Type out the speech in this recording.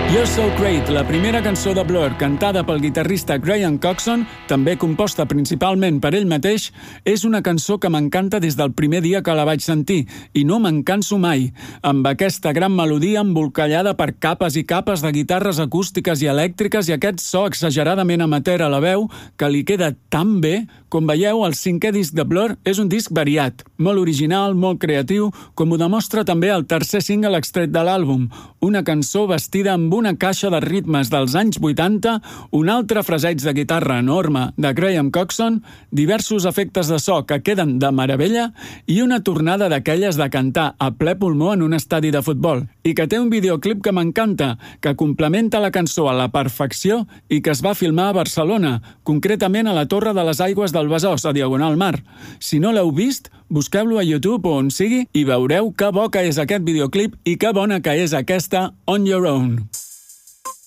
You're So Great, la primera cançó de Blur cantada pel guitarrista Graham Coxon, també composta principalment per ell mateix, és una cançó que m'encanta des del primer dia que la vaig sentir, i no me'n canso mai, amb aquesta gran melodia embolcallada per capes i capes de guitarres acústiques i elèctriques i aquest so exageradament amateur a la veu que li queda tan bé. Com veieu, el 5è disc de Blur és un disc variat, molt original, molt creatiu, com ho demostra també el tercer single extret de l'àlbum, una cançó vestida amb una caixa de ritmes dels anys 80, un altre fraseig de guitarra enorme de Graham Coxon, diversos efectes de so que queden de meravella i una tornada d'aquelles de cantar a ple pulmó en un estadi de futbol, i que té un videoclip que m'encanta, que complementa la cançó a la perfecció i que es va filmar a Barcelona, concretament a la Torre de les Aigües del Besòs, a Diagonal Mar. Si no l'heu vist, busqueu-lo a YouTube o on sigui i veureu que bo que és aquest videoclip i que bona que és aquesta On Your Own.